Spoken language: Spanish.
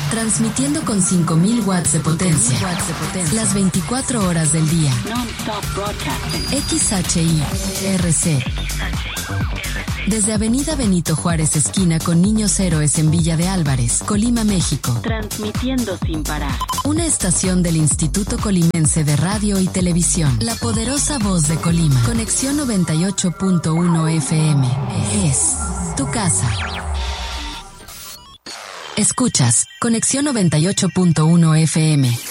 Transmitiendo con 5.000 watts de potencia. Las 24 horas del día. Non-stop broadcasting. XHI-RC. Desde Avenida Benito Juárez, esquina con Niños Héroes en Villa de Álvarez, Colima, México. Transmitiendo sin parar. Una estación del Instituto Colimense de Radio y Televisión. La poderosa voz de Colima. Conexión 98.1 FM. Es tu casa. Escuchas Conexión 98.1 FM.